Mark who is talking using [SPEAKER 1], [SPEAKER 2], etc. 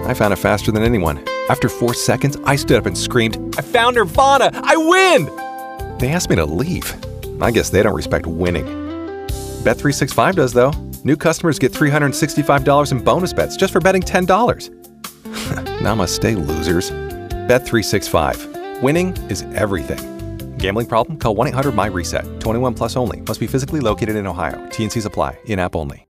[SPEAKER 1] I found it faster than anyone. After 4 seconds, I stood up and screamed, "I found Nirvana! I win!" They asked me to leave. I guess they don't respect winning. Bet365 does, though. New customers get $365 in bonus bets just for betting $10. Namaste, losers. Bet365. Winning is everything. Gambling problem? Call 1-800-MY-RESET. 21 plus only. Must be physically located in Ohio. T&Cs apply. In-app only.